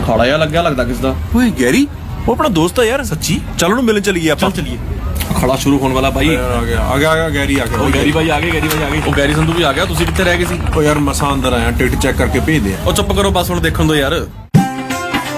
ਖਾੜਾ ਜਿਹਾ ਲੱਗਿਆ ਲੱਗਦਾ ਕਿਸ ਦਾ। ਓਏ ਗੈਰੀ, ਉਹ ਆਪਣਾ ਦੋਸਤ ਆ ਯਾਰ ਸੱਚੀ। ਚਲ ਉਹਨੂੰ ਮਿਲਣ ਚਲੀਏ ਆਪਾਂ। ਚੱਲ ਚਲੀਏ। ਖੜਾ ਸ਼ੁਰੂ ਹੋਣ ਵਾਲਾ ਬਾਈ। ਆ ਗਿਆ ਗੈਰੀ ਆ ਗਿਆ। ਉਹ ਗੈਰੀ ਬਾਈ ਆ ਗਏ। ਉਹ ਗੈਰੀ ਸੰਧੂ ਵੀ ਆ ਗਿਆ। ਤੁਸੀਂ ਕਿੱਥੇ ਰਹਿ ਗਏ ਸੀ? ਓ ਯਾਰ ਮਸਾਂ ਅੰਦਰ ਆਇਆ, ਟਿਕਟ ਚੈੱਕ ਕਰਕੇ ਭੇਜ ਦੇ। ਉਹ ਚੁੱਪ ਕਰੋ ਬਸ, ਹੁਣ ਦੇਖਣ ਦੋ ਯਾਰ।